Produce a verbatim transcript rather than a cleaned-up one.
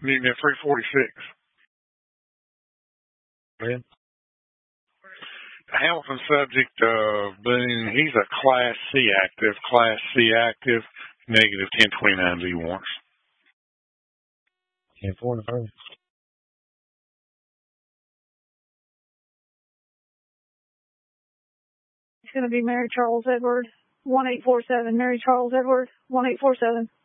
Meeting at three forty-six. Man. Hamilton subject of Boone, he's a Class C active, Class C active, negative ten twenty-nine V warrants. ten four in the first. It's going to be Mary Charles Edward, one eight four seven. Mary Charles Edward, one eight four seven.